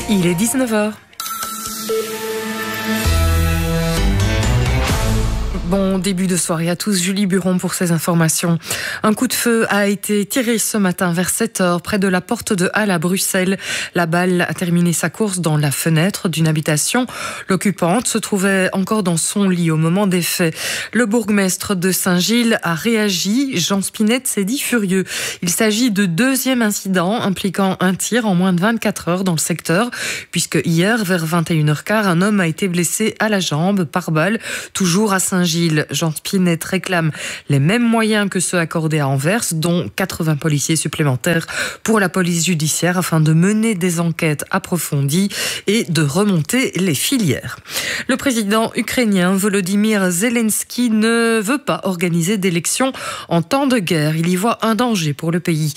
Il est 19h. Bon début de soirée à tous, Julie Buron pour ces informations. Un coup de feu a été tiré ce matin vers 7h près de la porte de Halle à Bruxelles. La balle a terminé sa course dans la fenêtre d'une habitation. L'occupante se trouvait encore dans son lit au moment des faits. Le bourgmestre de Saint-Gilles a réagi. Jean Spinette s'est dit furieux. Il s'agit de deuxième incident impliquant un tir en moins de 24 heures dans le secteur, puisque hier, vers 21h15, un homme a été blessé à la jambe par balle, toujours à Saint-Gilles. Jean Spinette réclame les mêmes moyens que ceux accordés à Anvers, dont 80 policiers supplémentaires pour la police judiciaire afin de mener des enquêtes approfondies et de remonter les filières. Le président ukrainien Volodymyr Zelensky ne veut pas organiser d'élections en temps de guerre. Il y voit un danger pour le pays.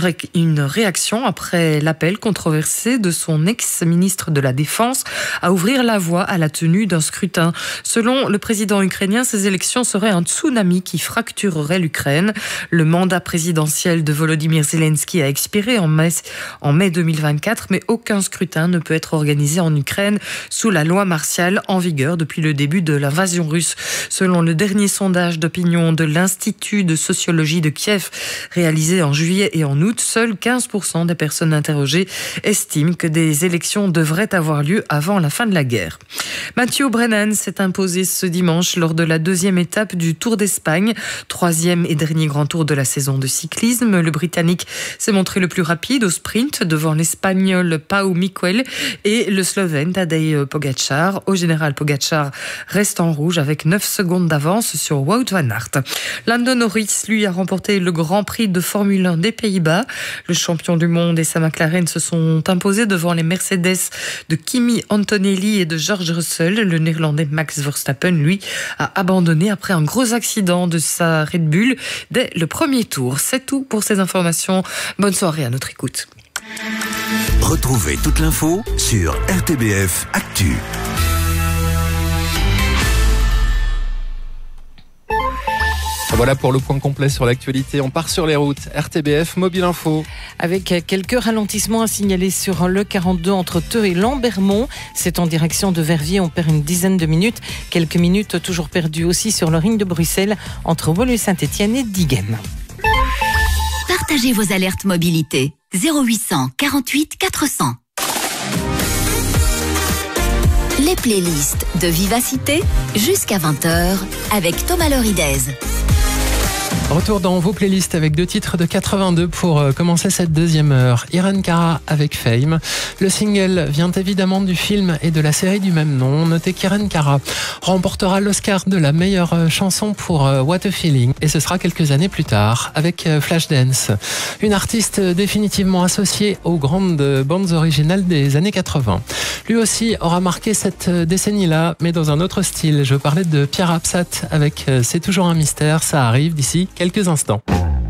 Une réaction après l'appel controversé de son ex-ministre de la Défense à ouvrir la voie à la tenue d'un scrutin. Selon le président ukrainien, ces élections seraient un tsunami qui fracturerait l'Ukraine. Le mandat présidentiel de Volodymyr Zelensky a expiré en mai 2024, mais aucun scrutin ne peut être organisé en Ukraine sous la loi martiale en vigueur depuis le début de l'invasion russe. Selon le dernier sondage d'opinion de l'Institut de sociologie de Kiev, réalisé en juillet et en août, seuls 15% des personnes interrogées estiment que des élections devraient avoir lieu avant la fin de la guerre. Mathieu Brennan s'est imposé ce dimanche lors de la deuxième étape du Tour d'Espagne, troisième et dernier grand tour de la saison de cyclisme. Le Britannique s'est montré le plus rapide au sprint devant l'Espagnol Pau Miquel et le Slovène Tadej Pogačar. Au général, Pogačar reste en rouge avec 9 secondes d'avance sur Wout van Aert. Lando Norris, lui, a remporté le Grand Prix de Formule 1 des Pays-Bas. Le champion du monde et sa McLaren se sont imposés devant les Mercedes de Kimi Antonelli et de George Russell. Le Néerlandais Max Verstappen, lui, a abandonné après un gros accident de sa Red Bull dès le premier tour. C'est tout pour ces informations. Bonne soirée à notre écoute. Retrouvez toute l'info sur RTBF Actu. Voilà pour le point complet sur l'actualité. On part sur les routes. RTBF Mobile Info. Avec quelques ralentissements à signaler sur le 42 entre Theux et Lambermont. C'est en direction de Verviers. On perd une dizaine de minutes. Quelques minutes toujours perdues aussi sur le ring de Bruxelles entre Woluwe-Saint-Étienne et Diegem. Partagez vos alertes mobilité. 0800 48 400. Les playlists de Vivacité jusqu'à 20h avec Thomas Loridez. Retour dans vos playlists avec 2 titres de 82 pour commencer cette deuxième heure. Irene Cara avec Fame. Le single vient évidemment du film et de la série du même nom. Notez qu'Irene Cara remportera l'Oscar de la meilleure chanson pour What a Feeling. Et ce sera quelques années plus tard avec Flashdance. Une artiste définitivement associée aux grandes bandes originales des années 80. Lui aussi aura marqué cette décennie-là, mais dans un autre style. Je parlais de Pierre Absat avec C'est toujours un mystère. Ça arrive d'ici quelques instants.